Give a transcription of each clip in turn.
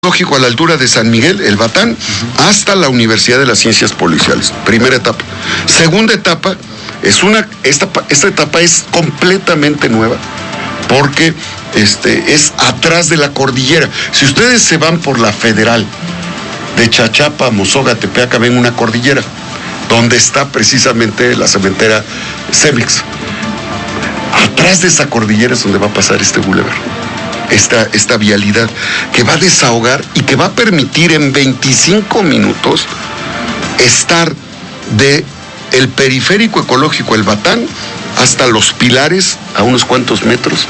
Lógico, a la altura de San Miguel, el Batán, hasta la Universidad de las Ciencias Policiales. Primera etapa. Segunda etapa, esta etapa es completamente nueva, porque es atrás de la cordillera. Si ustedes se van por la Federal, de Chachapa, Mozoga, Tepeaca, ven una cordillera, donde está precisamente la cementera Cemex. Atrás de esa cordillera es donde va a pasar este bulevar. Esta vialidad que va a desahogar y que va a permitir en 25 minutos estar de el periférico ecológico El Batán hasta los Pilares, a unos cuantos metros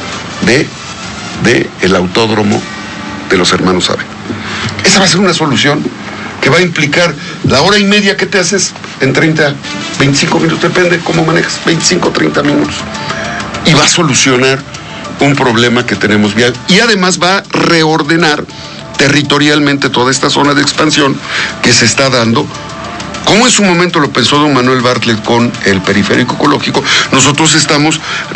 de el autódromo de los hermanos Ave. Esa va a ser una solución que va a implicar la hora y media que te haces en 30, 25 minutos, depende cómo manejas, 25, 30 minutos. Y va a solucionar un problema que tenemos vial, y además va a reordenar territorialmente toda esta zona de expansión que se está dando. Como en su momento lo pensó don Manuel Bartlett con el periférico ecológico, nosotros estamos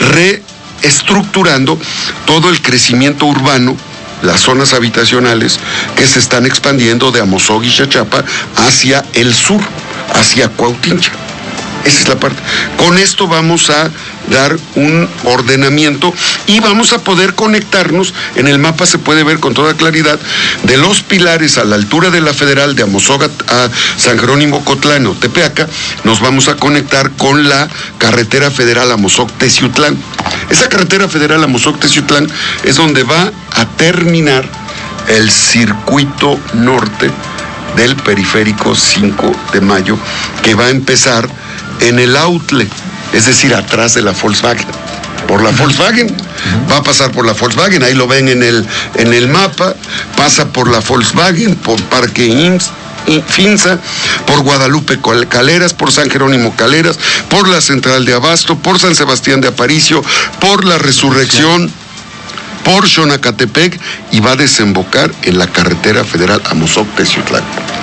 reestructurando todo el crecimiento urbano, las zonas habitacionales que se están expandiendo de Amozog y Chachapa hacia el sur, hacia Cuautincha. Esa es la parte. Con esto vamos a dar un ordenamiento y vamos a poder conectarnos. En el mapa se puede ver con toda claridad de los Pilares a la altura de la Federal, de Amozog a San Jerónimo Cotlán o Tepeaca. Nos vamos a conectar con la carretera federal Amozog-Teciutlán. Esa carretera federal Amozog-Teciutlán es donde va a terminar el circuito norte del periférico 5 de Mayo, que va a empezar en el outlet, es decir, atrás de la Volkswagen. Por la Volkswagen, va a pasar por la Volkswagen, ahí lo ven en el mapa, pasa por la Volkswagen, por Parque Finza, por Guadalupe Caleras, por San Jerónimo Caleras, por la Central de Abasto, por San Sebastián de Aparicio, por la Resurrección, por Xonacatepec, y va a desembocar en la carretera federal Amozog-Teciutlán.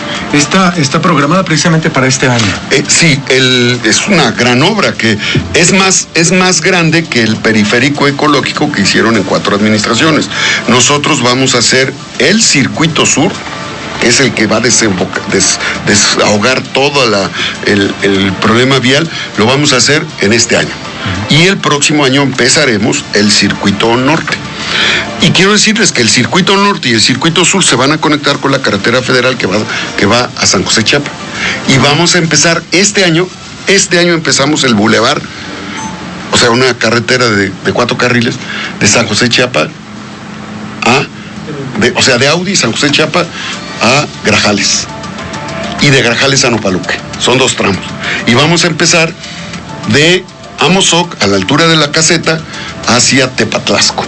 Está programada precisamente para este año. Sí, es una gran obra que es más grande que el periférico ecológico que hicieron en 4 administraciones. Nosotros vamos a hacer el circuito sur, que es el que va a desahogar todo el problema vial, lo vamos a hacer en este año. Y el próximo año empezaremos el circuito norte. Y quiero decirles que el circuito norte y el circuito sur se van a conectar con la carretera federal que va a San José Chiapa. Y vamos a empezar este año empezamos el bulevar, o sea, una carretera de 4 carriles de San José Chiapa de Audi, San José Chiapa a Grajales. Y de Grajales a Nopaluque. Son 2 tramos. Y vamos a empezar de Amozog, a la altura de la caseta, hacia Tepatlasco.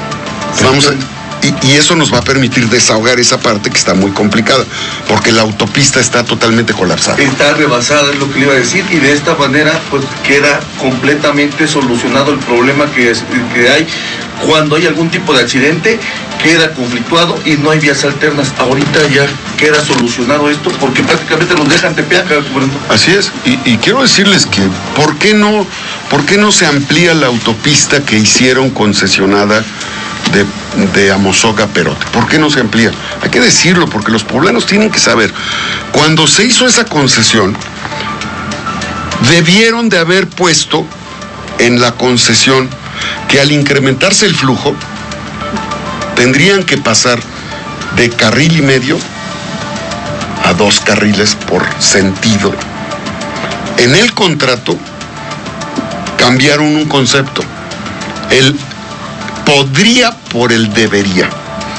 Y eso nos va a permitir desahogar esa parte que está muy complicada, porque la autopista está totalmente colapsada. Está rebasada, es lo que le iba a decir, y de esta manera pues queda completamente solucionado el problema que hay cuando hay algún tipo de accidente, queda conflictuado y no hay vías alternas. Ahorita ya queda solucionado esto, porque prácticamente nos dejan Tepeaca. Así es, y quiero decirles que ¿por qué no se amplía la autopista que hicieron concesionada de Amozog a Perote? ¿Por qué no se amplía? Hay que decirlo, porque los poblanos tienen que saber. Cuando se hizo esa concesión, debieron de haber puesto en la concesión que al incrementarse el flujo, tendrían que pasar de carril y medio a 2 carriles por sentido. En el contrato cambiaron un concepto. El podría por el debería.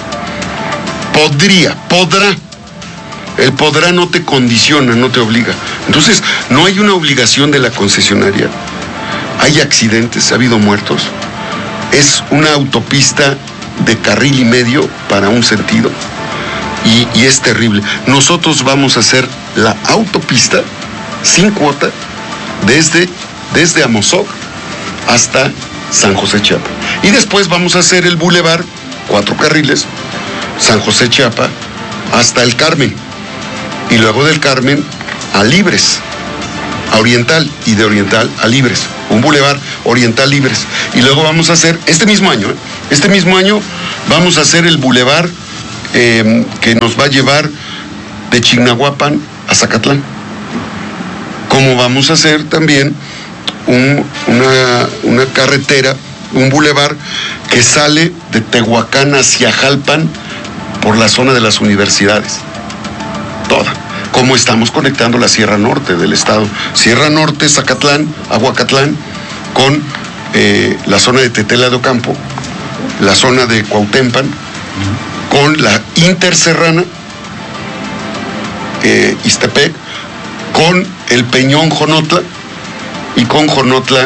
Podrá. El podrá no te condiciona, no te obliga. Entonces, no hay una obligación de la concesionaria. Hay accidentes, ha habido muertos. Es una autopista de carril y medio para un sentido. Y es terrible. Nosotros vamos a hacer la autopista sin cuota desde Amozog hasta San José Chiapa. Y después vamos a hacer el bulevar, 4 carriles, San José Chiapa hasta el Carmen. Y luego del Carmen a Libres, a Oriental, y de Oriental a Libres. Un bulevar Oriental Libres. Y luego vamos a hacer, este mismo año vamos a hacer el bulevar que nos va a llevar de Chignahuapan a Zacatlán. Como vamos a hacer también una carretera, un bulevar que sale de Tehuacán hacia Jalpan por la zona de las universidades. Toda. Como estamos conectando la Sierra Norte del estado. Sierra Norte, Zacatlán, Aguacatlán, con la zona de Tetela de Ocampo, la zona de Cuautempan, con la Interserrana, Ixtepec, con el Peñón Jonotla y con Jonotla,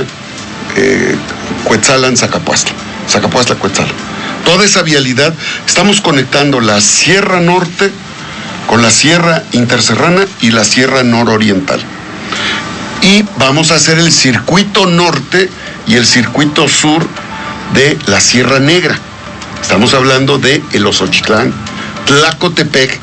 Cuetzalan, Zacapuastla, Cuetzalan. Toda esa vialidad, estamos conectando la Sierra Norte con la Sierra Interserrana y la Sierra Nororiental. Y vamos a hacer el circuito norte y el circuito sur de la Sierra Negra. Estamos hablando de El Osochitlán, Tlacotepec,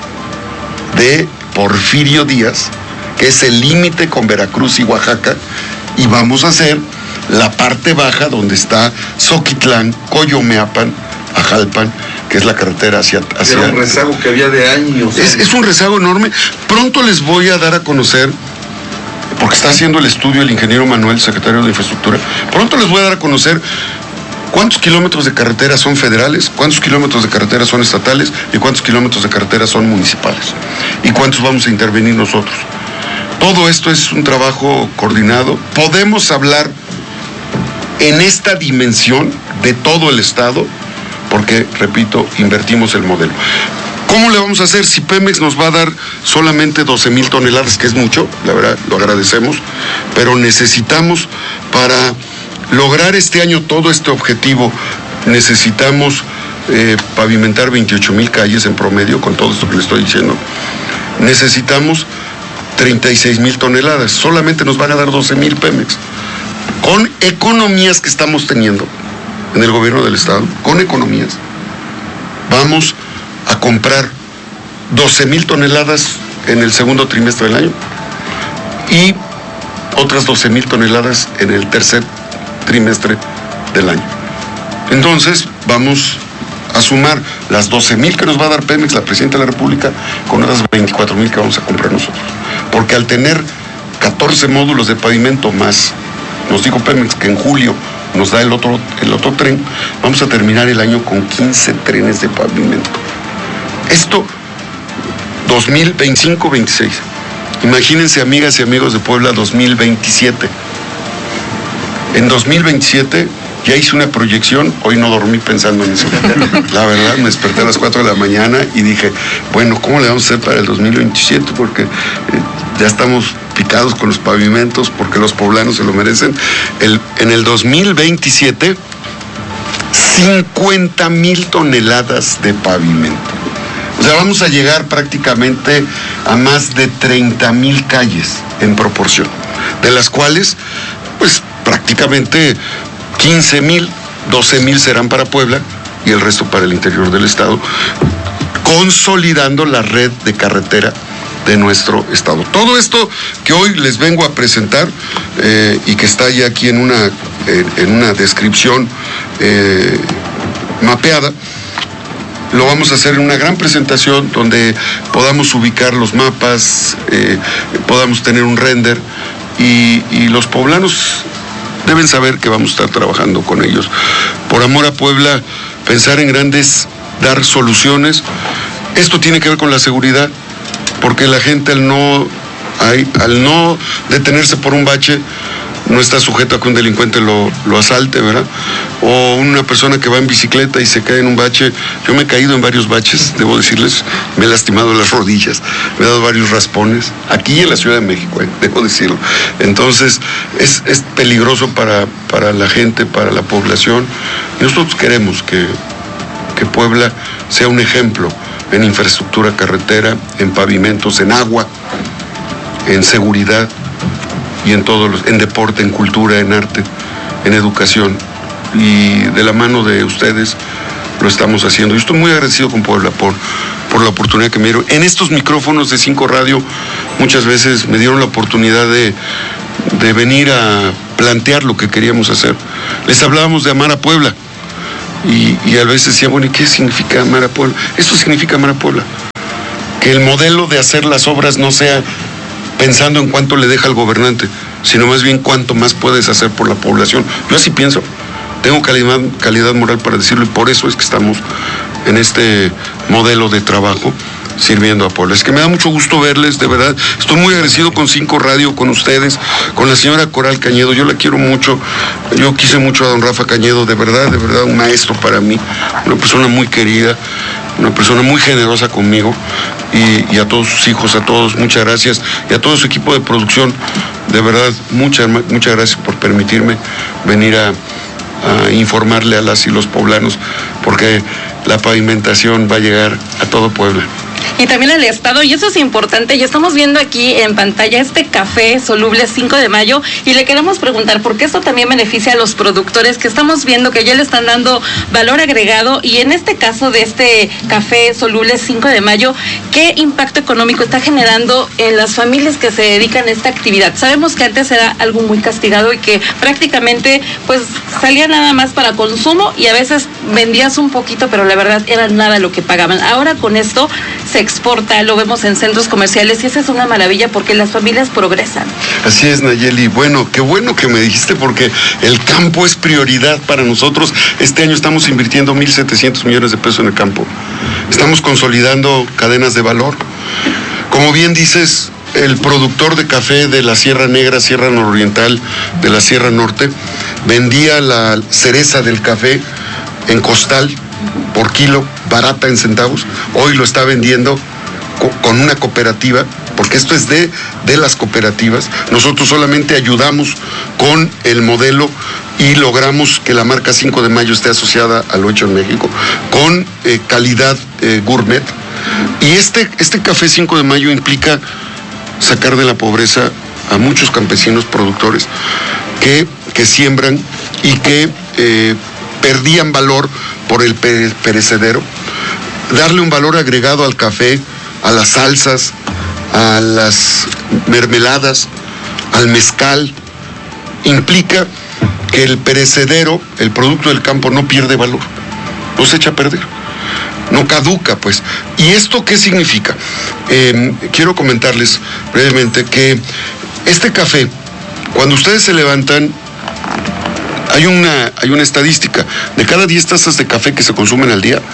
de Porfirio Díaz, que es el límite con Veracruz y Oaxaca, y vamos a hacer la parte baja donde está Zoquitlán, Coyomeapan, Ajalpan, que es la carretera hacia... Era un rezago que había de años. Es un rezago enorme. Pronto les voy a dar a conocer, porque está haciendo el estudio el ingeniero Manuel, secretario de Infraestructura, pronto les voy a dar a conocer cuántos kilómetros de carretera son federales, cuántos kilómetros de carretera son estatales y cuántos kilómetros de carretera son municipales. Y cuántos vamos a intervenir nosotros. Todo esto es un trabajo coordinado. Podemos hablar en esta dimensión de todo el estado, porque, repito, invertimos el modelo. ¿Cómo le vamos a hacer si Pemex nos va a dar solamente 12,000 toneladas, que es mucho, la verdad, lo agradecemos, pero necesitamos para lograr este año todo este objetivo, necesitamos pavimentar 28,000 calles en promedio, con todo esto que le estoy diciendo. Necesitamos 36,000 toneladas, solamente nos van a dar 12,000 Pemex. Con economías que estamos teniendo en el gobierno del estado, con economías, vamos a comprar 12,000 toneladas en el segundo trimestre del año y otras 12,000 toneladas en el tercer trimestre del año. Entonces vamos a sumar las 12,000 que nos va a dar Pemex, la Presidenta de la República, con otras 24,000 que vamos a comprar nosotros. Porque al tener 14 módulos de pavimento más, nos dijo Pemex que en julio nos da el otro tren, vamos a terminar el año con 15 trenes de pavimento. Esto 2025-26. Imagínense, amigas y amigos de Puebla, 2027. En 2027 ya hice una proyección, hoy no dormí pensando en eso. La verdad, me desperté a las 4 de la mañana y dije, bueno, ¿cómo le vamos a hacer para el 2027? Porque ya estamos picados con los pavimentos, porque los poblanos se lo merecen. En el 2027, 50,000 toneladas de pavimento. O sea, vamos a llegar prácticamente a más de 30,000 calles en proporción, de las cuales, pues prácticamente 15,000, 12,000 serán para Puebla y el resto para el interior del estado, consolidando la red de carretera de nuestro estado. Todo esto que hoy les vengo a presentar y que está ya aquí en una descripción mapeada, lo vamos a hacer en una gran presentación donde podamos ubicar los mapas, podamos tener un render y los poblanos deben saber que vamos a estar trabajando con ellos. Por amor a Puebla, pensar en grandes, dar soluciones. Esto tiene que ver con la seguridad, porque la gente al no detenerse por un bache, no está sujeto a que un delincuente lo asalte, ¿verdad? O una persona que va en bicicleta y se cae en un bache. Yo me he caído en varios baches, debo decirles, me he lastimado las rodillas, me he dado varios raspones, aquí en la Ciudad de México, debo decirlo. Entonces, es peligroso para la gente, para la población. Y nosotros queremos que Puebla sea un ejemplo en infraestructura carretera, en pavimentos, en agua, en seguridad, y en deporte, en cultura, en arte, en educación. Y de la mano de ustedes lo estamos haciendo. Yo estoy muy agradecido con Puebla por la oportunidad que me dieron. En estos micrófonos de 5 Radio muchas veces me dieron la oportunidad de venir a plantear lo que queríamos hacer. Les hablábamos de amar a Puebla, Y a veces decía, bueno, ¿y qué significa amar a Puebla? Esto significa amar a Puebla. Que el modelo de hacer las obras no sea pensando en cuánto le deja al gobernante, sino más bien cuánto más puedes hacer por la población. Yo así pienso, tengo calidad moral para decirlo, y por eso es que estamos en este modelo de trabajo sirviendo a Puebla. Es que me da mucho gusto verles, de verdad. Estoy muy agradecido con 5 Radio, con ustedes, con la señora Coral Cañedo. Yo la quiero mucho. Yo quise mucho a don Rafa Cañedo, de verdad, un maestro para mí. Una persona muy querida, una persona muy generosa conmigo. Y a todos sus hijos, a todos, muchas gracias. Y a todo su equipo de producción, de verdad, muchas gracias por permitirme venir a informarle a las y los poblanos, porque la pavimentación va a llegar a todo Puebla. Y también al Estado, y eso es importante. Y estamos viendo aquí en pantalla este café soluble 5 de mayo, y le queremos preguntar, porque esto también beneficia a los productores, que estamos viendo que ya le están dando valor agregado, y en este caso de este café soluble 5 de mayo, ¿qué impacto económico está generando en las familias que se dedican a esta actividad? Sabemos que antes era algo muy castigado y que prácticamente pues salía nada más para consumo, y a veces vendías un poquito, pero la verdad era nada lo que pagaban. Ahora con esto se exporta, lo vemos en centros comerciales, y esa es una maravilla porque las familias progresan. Así es, Nayeli. Bueno que me dijiste, porque el campo es prioridad para nosotros. Este año estamos invirtiendo 1,700 millones de pesos en el campo. Estamos consolidando cadenas de valor. Como bien dices, el productor de café de la Sierra Negra, Sierra Nororiental, de la Sierra Norte, vendía la cereza del café en costal por kilo, barata en centavos. Hoy lo está vendiendo con una cooperativa, porque esto es de las cooperativas. Nosotros solamente ayudamos con el modelo y logramos que la marca 5 de mayo esté asociada a lo hecho en México, con calidad gourmet. Y este café 5 de mayo implica sacar de la pobreza a muchos campesinos productores que siembran y que perdían valor por el perecedero. Darle un valor agregado al café, a las salsas, a las mermeladas, al mezcal, implica que el perecedero, el producto del campo, no pierde valor, no se echa a perder, no caduca, pues. ¿Y esto qué significa? Quiero comentarles brevemente que este café, cuando ustedes se levantan, hay una estadística. De cada 10 tazas de café que se consumen al día,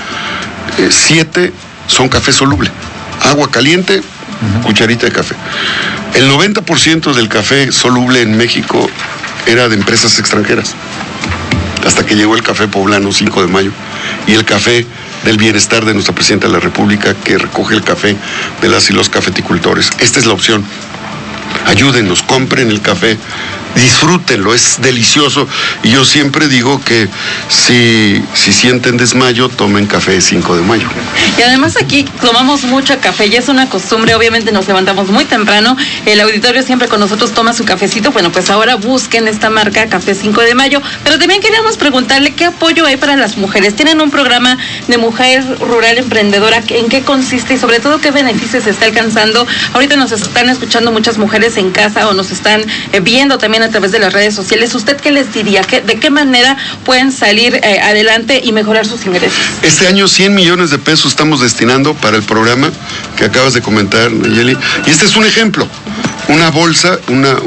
7 son café soluble. Agua caliente, cucharita de café. El 90% del café soluble en México era de empresas extranjeras, hasta que llegó el café poblano 5 de mayo y el café del bienestar de nuestra presidenta de la República, que recoge el café de las y los cafeticultores. Esta es la opción. Ayúdennos, compren el café, disfrútenlo, es delicioso. Y yo siempre digo que si sienten desmayo, tomen café 5 de mayo. Y además aquí tomamos mucho café, y es una costumbre. Obviamente nos levantamos muy temprano, el auditorio siempre con nosotros toma su cafecito. Bueno, pues ahora busquen esta marca, Café 5 de mayo. Pero también queríamos preguntarle qué apoyo hay para las mujeres. Tienen un programa de mujer rural emprendedora, ¿en qué consiste y sobre todo qué beneficios se está alcanzando? Ahorita nos están escuchando muchas mujeres en casa, o nos están viendo también a través de las redes sociales. ¿Usted qué les diría? ¿De qué manera pueden salir adelante y mejorar sus ingresos? Este año 100 millones de pesos estamos destinando para el programa que acabas de comentar, Nayeli. Y este es un ejemplo. Una bolsa,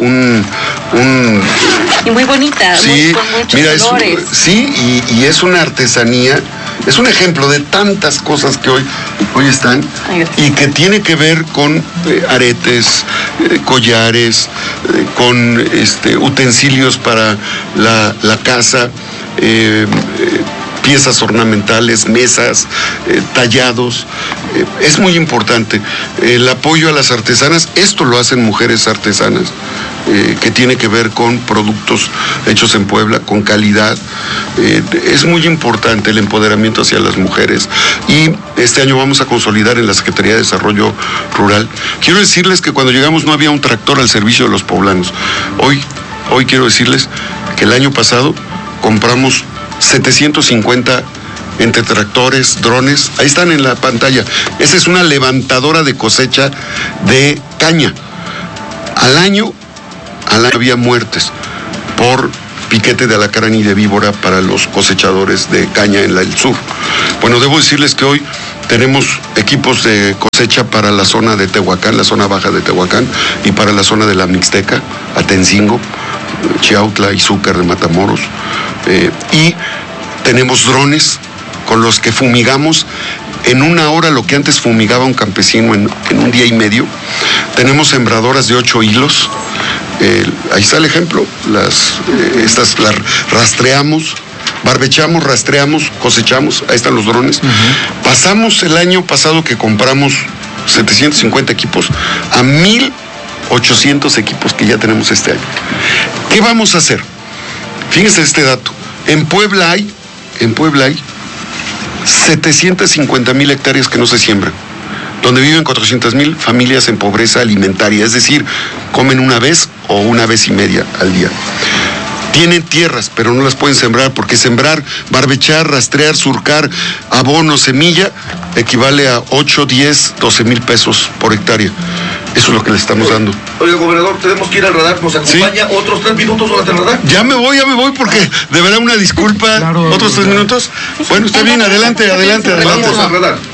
y muy bonita, sí, con muchos mira, colores. Sí, y es una artesanía. Es un ejemplo de tantas cosas que hoy están. Y que tiene que ver con aretes, collares, con utensilios para la casa, piezas ornamentales, mesas, tallados. Es muy importante el apoyo a las artesanas. Esto lo hacen mujeres artesanas, que tiene que ver con productos hechos en Puebla, con calidad. Es muy importante el empoderamiento hacia las mujeres, y este año vamos a consolidar en la Secretaría de Desarrollo Rural. Quiero decirles que cuando llegamos no había un tractor al servicio de los poblanos. Hoy quiero decirles que el año pasado compramos 750 entre tractores, drones. Ahí están en la pantalla. Esa es una levantadora de cosecha de caña. Al año había muertes por piquete de alacrán y de víbora para los cosechadores de caña en el sur. Bueno, debo decirles que hoy tenemos equipos de cosecha para la zona de Tehuacán, la zona baja de Tehuacán, y para la zona de la Mixteca, Atencingo, Chiautla, Izúcar de Matamoros, y tenemos drones con los que fumigamos en una hora lo que antes fumigaba un campesino en un día y medio. Tenemos sembradoras de 8 hilos, ahí está el ejemplo, las rastreamos, barbechamos, rastreamos, cosechamos, ahí están los drones. Pasamos el año pasado que compramos 750 equipos a 1,800 equipos que ya tenemos este año. ¿Qué vamos a hacer? Fíjense este dato. En Puebla hay 750,000 hectáreas que no se siembran, donde viven 400,000 familias en pobreza alimentaria, es decir, comen una vez o una vez y media al día. Tienen tierras, pero no las pueden sembrar, porque sembrar, barbechar, rastrear, surcar, abono, semilla, equivale a 8, 10, 12 mil pesos por hectárea. Eso es lo que le estamos dando. Oiga, gobernador, tenemos que ir al radar, nos acompaña otros 3 minutos durante el radar. Ya me voy, porque de verdad una disculpa. Claro, otros 3 minutos. Bueno, está bien, adelante. Vamos al radar.